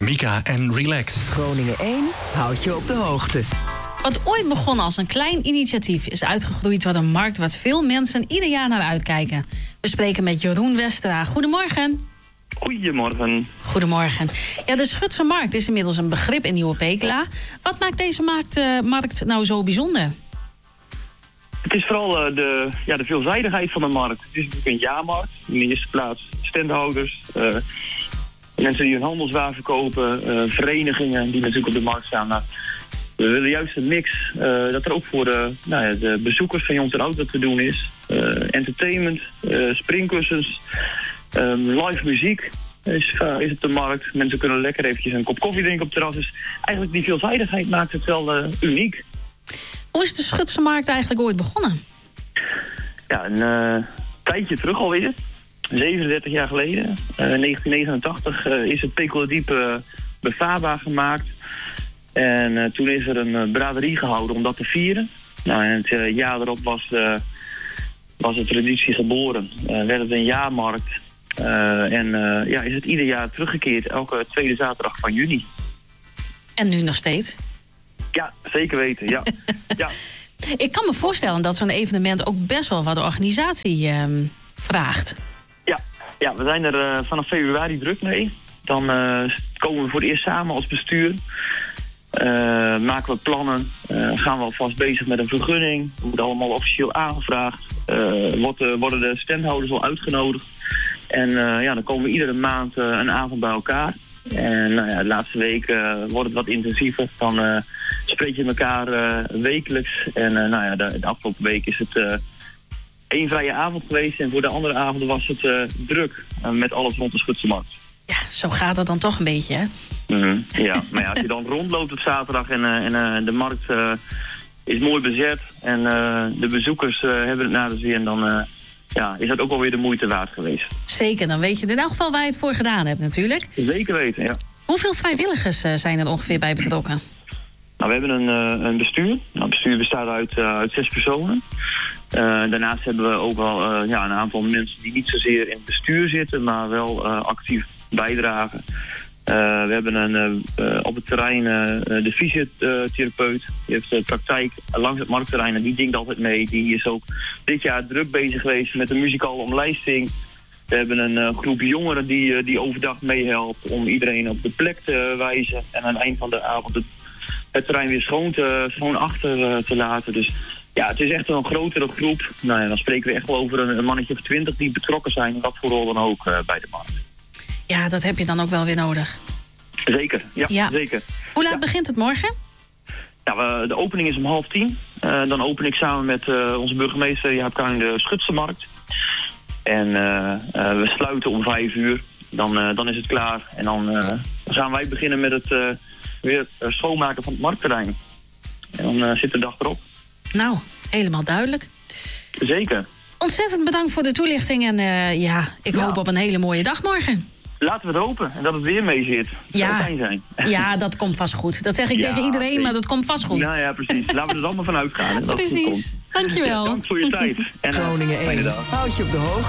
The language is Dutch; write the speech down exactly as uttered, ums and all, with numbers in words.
Mika en Relax. Groningen één houdt je op de hoogte. Wat ooit begon als een klein initiatief is uitgegroeid tot een markt waar veel mensen ieder jaar naar uitkijken. We spreken met Jeroen Westera. Goedemorgen. Goedemorgen. Goedemorgen. Ja, de Schutse Markt is inmiddels een begrip in Nieuwe Pekela. Wat maakt deze markt, uh, markt nou zo bijzonder? Het is vooral uh, de, ja, de veelzijdigheid van de markt. Het is natuurlijk een jaarmarkt. In de eerste plaats standhouders, uh, mensen die hun handelswaar verkopen, uh, verenigingen die natuurlijk op de markt staan. Nou, we willen juist een mix uh, dat er ook voor de, nou ja, de bezoekers van jong en oud wat te doen is. Uh, entertainment, uh, springkussens, um, live muziek is, uh, is op de markt. Mensen kunnen lekker eventjes een kop koffie drinken op het terras. Dus eigenlijk die veelzijdigheid maakt het wel uh, uniek. Hoe is de Schutse Markt eigenlijk ooit begonnen? Ja, een uh, tijdje terug alweer. zevenendertig jaar geleden. Uh, negentien negenentachtig uh, is het Pekelderdiep uh, bevaarbaar gemaakt. En uh, toen is er een uh, braderie gehouden om dat te vieren. Nou, en het uh, jaar erop was de, was de traditie geboren. Uh, werd het een jaarmarkt. Uh, en uh, ja, is het ieder jaar teruggekeerd. Elke tweede zaterdag van juni. En nu nog steeds? Ja, zeker weten, ja. ja. Ik kan me voorstellen dat zo'n evenement ook best wel wat organisatie uh, vraagt. Ja, ja, we zijn er uh, vanaf februari druk mee. Dan uh, komen we voor het eerst samen als bestuur. Uh, maken we plannen. Uh, gaan we alvast bezig met een vergunning. We worden allemaal officieel aangevraagd. Uh, wordt, uh, worden de standhouders al uitgenodigd. En uh, ja, dan komen we iedere maand uh, een avond bij elkaar. En nou ja, de laatste week uh, wordt het wat intensiever. Dan uh, spreek je elkaar uh, wekelijks. En uh, nou ja, de, de afgelopen week is het uh, één vrije avond geweest. En voor de andere avonden was het uh, druk. Uh, met alles rond de Schutse Markt. Ja, zo gaat het dan toch een beetje, hè? Mm-hmm. Ja, maar ja, als je dan rondloopt op zaterdag en, uh, en uh, de markt uh, is mooi bezet. En uh, de bezoekers uh, hebben het naar de zin, dan uh, ja, is dat ook alweer de moeite waard geweest. Zeker, dan weet je in elk geval waar je het voor gedaan hebt natuurlijk. Zeker weten, ja. Hoeveel vrijwilligers uh, zijn er ongeveer bij betrokken? Nou, we hebben een, uh, een bestuur. Nou, het bestuur bestaat uit, uh, uit zes personen. Uh, daarnaast hebben we ook wel uh, ja, een aantal mensen die niet zozeer in het bestuur zitten, maar wel uh, actief bijdragen. Uh, we hebben een, uh, op het terrein uh, de fysiotherapeut. Die heeft de praktijk langs het marktterrein en die dingt altijd mee. Die is ook dit jaar druk bezig geweest met een muzikale omlijsting. We hebben een uh, groep jongeren die, uh, die overdag meehelpt om iedereen op de plek te wijzen. En aan het eind van de avond het, het terrein weer schoon, te, schoon achter uh, te laten. Dus ja, het is echt een grotere groep. Nou ja, dan spreken we echt wel over een, een mannetje of twintig die betrokken zijn. Wat voor rol dan ook uh, bij de markt. Ja, dat heb je dan ook wel weer nodig. Zeker, ja, ja. zeker. Hoe laat ja. begint het morgen? Ja, we, de opening is om half tien. Uh, dan open ik samen met uh, onze burgemeester Jaap Kuijn de Schutse Markt. En uh, uh, we sluiten om vijf uur. Dan, uh, dan is het klaar. En dan uh, gaan wij beginnen met het uh, weer het schoonmaken van het marktterrein. En dan uh, zit de dag erop. Nou, helemaal duidelijk. Zeker. Ontzettend bedankt voor de toelichting. En uh, ja, ik ja. hoop op een hele mooie dag morgen. Laten we het hopen en dat het weer mee zit. Dat ja. zou fijn zijn. Ja, dat komt vast goed. Dat zeg ik ja, tegen iedereen, zeker. Maar dat komt vast goed. Nou ja, precies. Laten we er allemaal van uitgaan. Dat precies. het goed komt. Dankjewel. Ja, dank voor je tijd. En, Groningen één. Houd je op de hoogte.